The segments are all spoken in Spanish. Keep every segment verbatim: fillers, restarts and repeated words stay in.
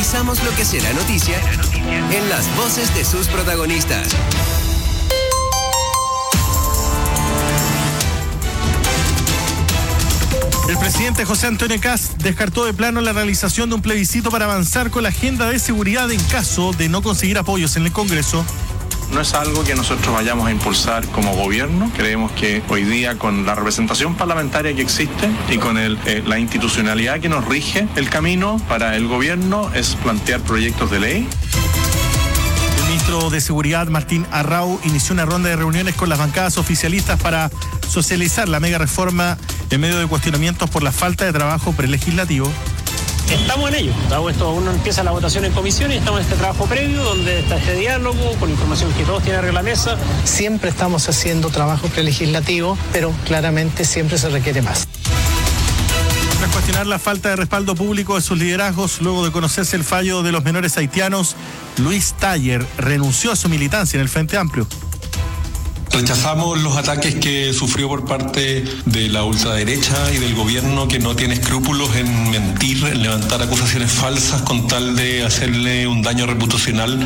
analizamos lo que será noticia en las voces de sus protagonistas. El presidente José Antonio Kast descartó de plano la realización de un plebiscito para avanzar con la agenda de seguridad en caso de no conseguir apoyos en el Congreso. No es algo que nosotros vayamos a impulsar como gobierno. Creemos que hoy día, con la representación parlamentaria que existe y con el, eh, la institucionalidad que nos rige, el camino para el gobierno es plantear proyectos de ley. El ministro de Seguridad, Martín Arrau, inició una ronda de reuniones con las bancadas oficialistas para socializar la mega reforma en medio de cuestionamientos por la falta de trabajo prelegislativo. Estamos en ello. Esto aún no empieza la votación en comisión y estamos en este trabajo previo donde está este diálogo con información que todos tienen arriba de la mesa. Siempre estamos haciendo trabajo prelegislativo, pero claramente siempre se requiere más. Tras cuestionar la falta de respaldo público de sus liderazgos, luego de conocerse el fallo de los menores haitianos, Luis Taller renunció a su militancia en el Frente Amplio. Rechazamos los ataques que sufrió por parte de la ultraderecha y del gobierno, que no tiene escrúpulos en mentir, en levantar acusaciones falsas con tal de hacerle un daño reputacional.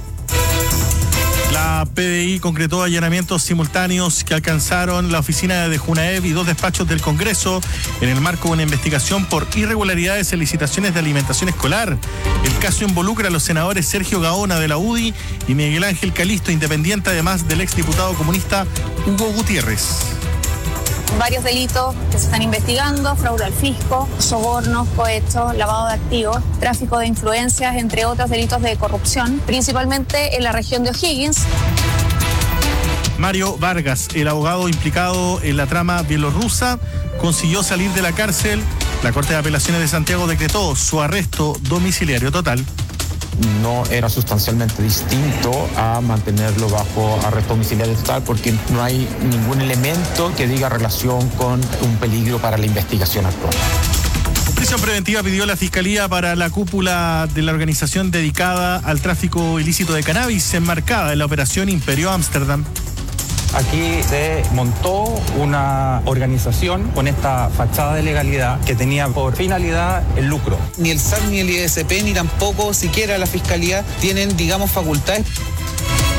La P D I concretó allanamientos simultáneos que alcanzaron la oficina de Junaev y dos despachos del Congreso en el marco de una investigación por irregularidades en licitaciones de alimentación escolar. El caso involucra a los senadores Sergio Gaona de la U D I y Miguel Ángel Calisto, independiente, además del exdiputado comunista Hugo Gutiérrez. Varios delitos que se están investigando: fraude al fisco, sobornos, cohechos, lavado de activos, tráfico de influencias, entre otros delitos de corrupción, principalmente en la región de O'Higgins. Mario Vargas, el abogado implicado en la trama bielorrusa, consiguió salir de la cárcel. La Corte de Apelaciones de Santiago decretó su arresto domiciliario total. No era sustancialmente distinto a mantenerlo bajo arresto domiciliario total, porque no hay ningún elemento que diga relación con un peligro para la investigación actual. Prisión preventiva pidió la Fiscalía para la cúpula de la organización dedicada al tráfico ilícito de cannabis, enmarcada en la operación Imperio Ámsterdam. Aquí se montó una organización con esta fachada de legalidad que tenía por finalidad el lucro. Ni el S A C, ni el I S P, ni tampoco siquiera la Fiscalía tienen, digamos, facultades